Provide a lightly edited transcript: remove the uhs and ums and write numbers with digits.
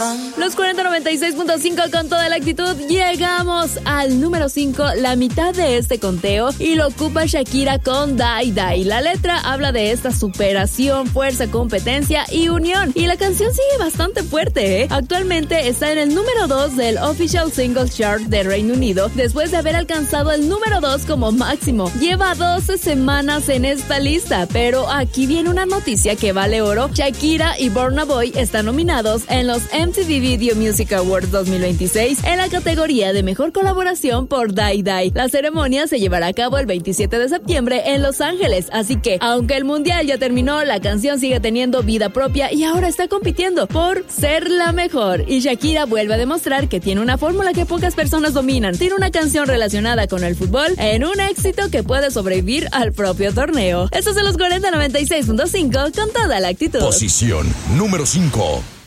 Los 4096.5 con toda la actitud. Llegamos al número 5, la mitad de este conteo, y lo ocupa Shakira con Die Die. La letra habla de esta superación, fuerza, competencia y unión. Y la canción sigue bastante fuerte, ¿eh? Actualmente está en el número 2 del Official Singles Chart de Reino Unido, después de haber alcanzado el número 2 como máximo. Lleva 12 semanas en esta lista, pero aquí viene una noticia que vale oro. Shakira y Burna Boy están nominados en los MTV Video Music Awards 2026 en la categoría de Mejor Colaboración por Die Die. La ceremonia se llevará a cabo el 27 de septiembre en Los Ángeles, así que, aunque el mundial ya terminó, la canción sigue teniendo vida propia y ahora está compitiendo por ser la mejor. Y Shakira vuelve a demostrar que tiene una fórmula que pocas personas dominan. Tiene una canción relacionada con el fútbol en un éxito que puede sobrevivir al propio torneo. Estos son los 4096.5 con toda la actitud. Posición número 5.